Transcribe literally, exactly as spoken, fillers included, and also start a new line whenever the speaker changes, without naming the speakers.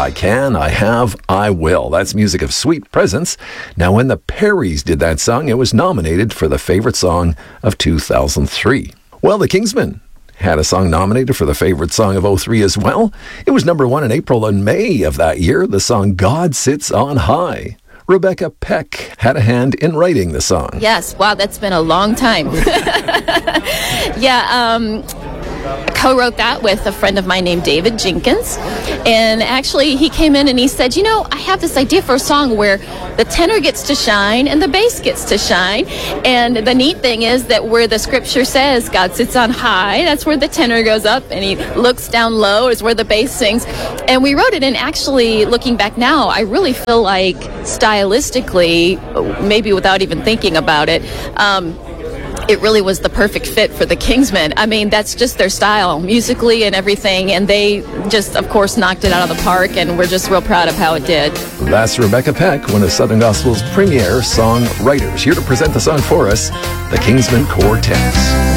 I can, I have, I will. That's music of Sweet Presence. Now, when the Perrys did that song, it was nominated for the favorite song of two thousand three. Well, the Kingsmen had a song nominated for the favorite song of oh three as well. It was number one in April and May of that year, the song God Sits on High. Rebecca Peck had a hand in writing the song.
Yes, wow, that's been a long time. yeah, um... co-wrote that with a friend of mine named David Jenkins, and actually he came in and he said, you know, I have this idea for a song where the tenor gets to shine and the bass gets to shine, and the neat thing is that where the scripture says God sits on high, that's where the tenor goes up, and he looks down low is where the bass sings. And we wrote it, and actually looking back now, I really feel like stylistically, maybe without even thinking about it, um, it really was the perfect fit for the Kingsmen. I mean, that's just their style, musically and everything, and they just, of course, knocked it out of the park, and we're just real proud of how it did.
That's Rebecca Peck, one of Southern Gospel's premier songwriters. Here to present the song for us, the Kingsmen Quartet.